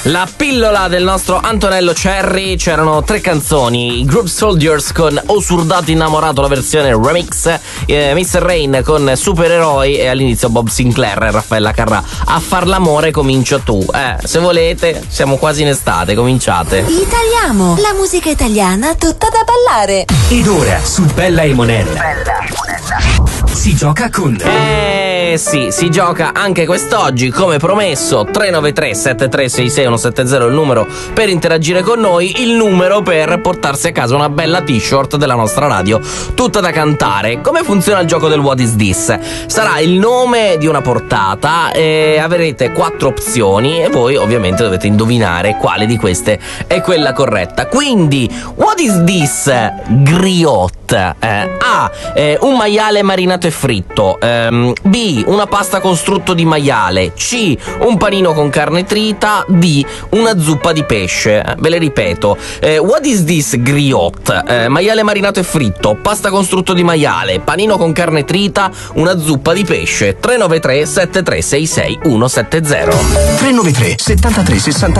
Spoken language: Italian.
La pillola del nostro Antonello Cerri. C'erano 3 canzoni: i Group Soldiers con O Soldato Innamorato, la versione remix, Mr. Rain con Supereroi, e all'inizio Bob Sinclair e Raffaella Carrà, A far l'amore comincio tu. Se volete, siamo quasi in estate, cominciate. Italiamo, la musica italiana tutta da ballare. Ed ora su Bella e Monella si gioca con... Sì, si gioca anche quest'oggi, come promesso. 393 7366 170 il numero per interagire con noi, il numero per portarsi a casa una bella t-shirt della nostra radio, tutta da cantare. Come funziona il gioco del What is this? Sarà il nome di una portata e avrete 4 opzioni e voi ovviamente dovete indovinare quale di queste è quella corretta. Quindi, what is this griot? A. Un maiale marinato e fritto. B. Una pasta con strutto di maiale. C. Un panino con carne trita. D. Una zuppa di pesce. Ve le ripeto. What is this griot? Maiale marinato e fritto, pasta con strutto di maiale, panino con carne trita, una zuppa di pesce. 393 7366 170. 393 73 63